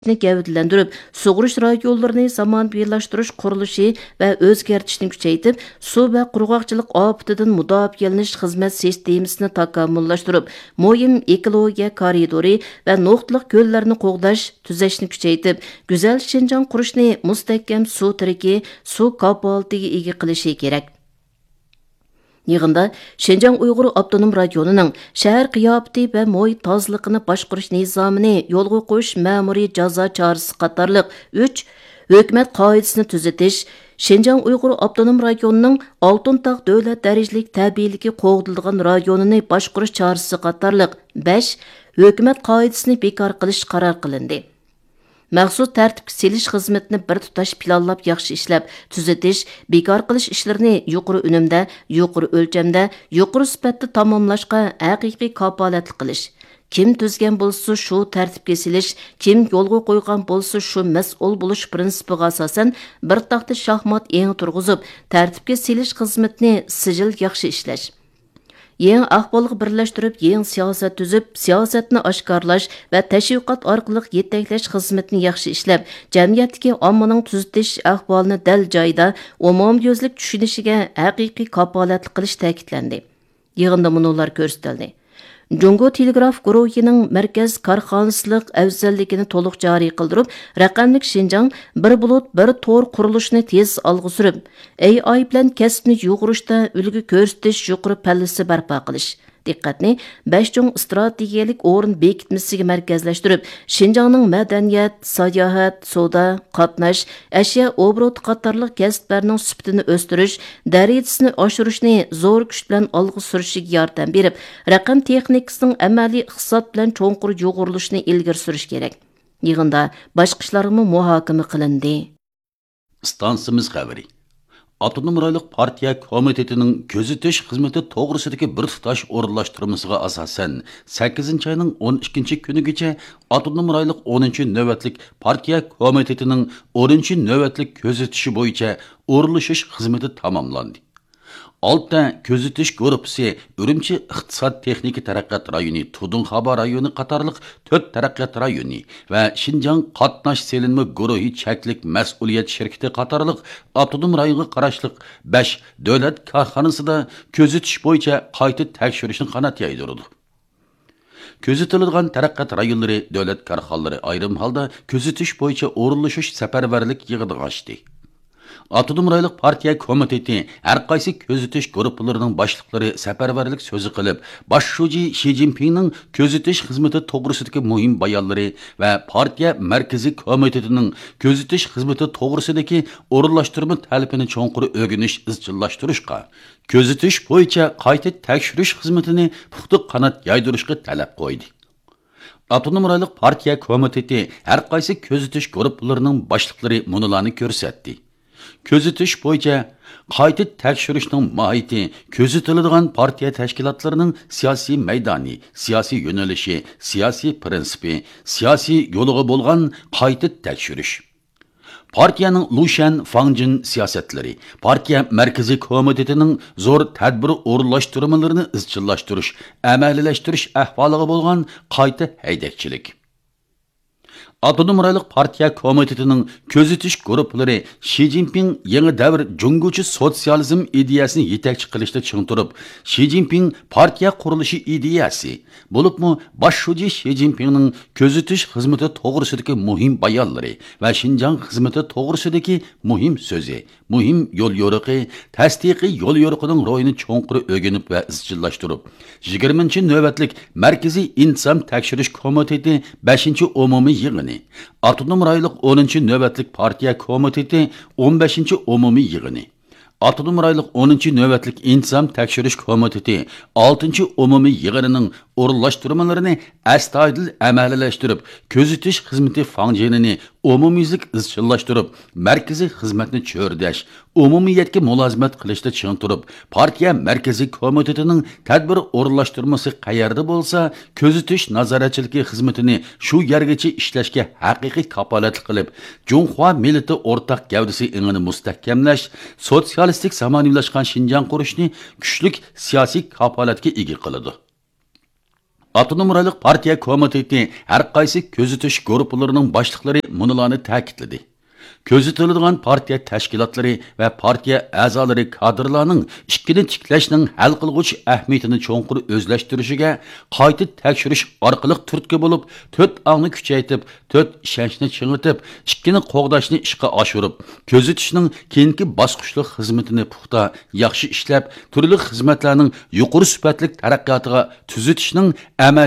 gavdlantirib, sug'urish rayonlarini zamonaviylashtirish qurilishi va o'zgartishni kuchaytirib, suv va qurg'oqchilik ofatidan mudofaalianish xizmat sistemasini takomillashtirib, muhim ekologiya koridori va nuqtaliq ko'llarni qo'g'dash, tuzashni kuchaytirib, go'zal Shinjong qurishni mustahkam suv tiriki, suv kapolatiga ega qilishi kerak. Yığında Şinjan Uyghur Avtonom Rayonining shahar qiyofati va muhit tozaliqini boshqarish nizomini yo'lga qo'yish ma'muriy jazo chorasi qatorliq 3 hukumat qoidasini tuzatish, Şinjan Uyghur Avtonom Rayonining Oltintog' davlat darajalik tabiiyligi qo'g'dilgan rayonini boshqarish chorasi qatorliq 5 hukumat qoidasini bekor qilish qaror qilindi. Məxsus tərtibki selish xizmetini bir tutash planlab yaxshi ishlab, tuzatish, bekor qilish ishlarini yuqori unumda, yuqori o'lchamda, yuqori sifatda tamomlashga haqiqiy kapolatlik qilish. Kim tuzgan bo'lsa shu tartibga selish, kim yo'lga qo'ygan bo'lsa shu mas'ul bo'lish prinsipiga asosan bir taxta shaxmat eng turg'izib, tartibga selish xizmetini sijil yaxshi ishlash. Yeni ahvolga birlashtirib, yeni siyosat tuzib, siyosatni oshkorlash va tashviqot orqali yetaklash xizmatini yaxshi ishlab, jamiyatdagi ommaning tuzatish ahvolini dal joyida umumyuzlik tushunishiga haqiqiy kapolatlik qilish ta'kidlandi. Yig'inda munolar ko'rsatildi. Jungo Telegraf guruhining markaz korxonasilik afzalligini to'liq joriy qildirib, raqamlik Shinjang bir bulut bir tor qurilishini tez olg'a surib, AI bilan kasbni yo'g'irishda ulgu ko'rsatish yuqori pallasi barpo qilish. Diqqatni 5 cho'ng strategiyalik o'rin bekitmasiga markazlashtirib, Shinjongning madaniyat, sayohat, savdo, qatnash, ashyo obrot qatorliq kasblarning sifatini o'stirish, darajasini oshirishni zo'r kuch bilan olg'a surishiga yordam berib, raqam texnikasining amaliy iqtisod bilan cho'nqur yo'g'irilishini ilgari surish kerak. Yig'inda boshqa ishlarga muhokama qilindi. Stansimiz xabari. Avtonom rayonlik partiya komitetining kuzatish xizmati to'g'risidagi bir tutash o'rinlashtirmasiga asosan 8-oyning 12-kunigacha Avtonom rayonlik 10-navbatlik partiya komitetining 10-navbatlik kuzatishi bo'yicha o'rinlashish xizmati tamomlandi. 6 kuzatish guruhi Urumchi iqtisod texnika taraqqiyot rayoni, Tudunxoba rayoni qatorliq 4 taraqqiyot rayoni va Shinjong qatnash selinma guruhi cheklik mas'uliyat shirkati qatorliq avtonom rayonga qarashliq 5 davlat korxonasida kuzatish bo'yicha qayta tekshirishni qanot yaydirdi. Ko'zitiladigan taraqqiyot rayonlari davlat korxonalari ayrim holda kuzatish bo'yicha o'rinlashish safarbarlik yig'ini ochdi. Avtonom rayonlik partiya komiteti har qaysi kuzatish guruhlarining boshliqlari safarbarlik so'zi qilib, bosh shoji Shi Jinpingning kuzatish xizmati to'g'risidagi muhim bayonlari va partiya markaziy komitetining kuzatish xizmati to'g'risidagi o'rinlashtirma talabini cho'nqur o'rganish izchillashtirishga, kuzatish bo'yicha qayta tekshirish xizmatini puxta qanot yaydirishga talab qo'ydi. Avtonom rayonlik partiya komiteti har qaysi kuzatish guruhlarining boshliqlari munolarni ko'rsatdi. Kuzatish bo'yicha qayta tekshirishning mohiyati ko'zitiladigan partiya tashkilotlarining siyosiy maydoni, siyosiy yo'nalishi, siyosiy prinsipi, siyosiy yo'liga bo'lgan qayta tekshirish. Partiyaning Lushan Fangjin siyosatlari, partiya markaziy komitetining zo'r tadbir o'rinlashtirmalarini izchillashtirish, amaliylashtirish ahvoliga bo'lgan qayta haydakchilik. Avtonom rayonlik partiya komitetining kuzatish guruhlari Shi Jinping yangi davr junguchi sotsializm ideyasini yetakchi qilishda ching turib, Shi Jinping partiya qurilishi ideyasi bo'libmi bosh shoji Shi Jinpingning kuzatish xizmati to'g'risidagi muhim bayonlari va Shinjong xizmati to'g'risidagi muhim so'zi, muhim yo'l yo'riqi, tasdiqiy yo'l yo'riqining ro'yini cho'nqur o'rganib va izchillashtirib, 20-navbatlik markaziy intizom tekshirish komiteti 5-umumiy yig'ini, Avtonom rayonlik 10-navbatlik partiya komiteti 15-umumiy yig'ini, Avtonom rayonlik 10-navbatlik intizom tekshirish komiteti 6-umumiy yig'inining o'rinlashtirmalarini astoydil amaliyalashtirib, kuzatish xizmati fangjinini umumiylik izchillashtirib, markaziy xizmatni cho'rdash, umumiyatga mulozimat qilishda ching turib, partiya markaziy komitetining tadbir o'rinlashtirmasi qayerda bo'lsa, kuzatish nazoratchiligi xizmatini shu yergacha ishlashga haqiqiy kapolatlik qilib, Junxo millati o'rtaq gavdasi ingini mustahkamlash, sotsialistik zamonaviylashgan Shinjong qurishni kuchlik siyosiy kapolatga ega qiladi. Avtonom rayonluq partiya komiteti har qaysi közetish guruhlarining boshliqlari munolarni ta'kidladi. Ko'zitiladigan partiya tashkilotlari va partiya a'zolari kadrlarning ishkini tiklashning hal qilg'uchi ahamiyatini cho'nqur o'zlashtirishiga qayta tekshirish orqali turtki bo'lib, 4 ongni kuchaytirib, 4 ishonchni chingitib, ishkini qo'g'dashni ishga oshirib, ko'zitishning keyingi bosqichli xizmatini puxta, yaxshi ishlab, turli xizmatlarning yuqori sifatli taraqqiyotiga tuzitishning amal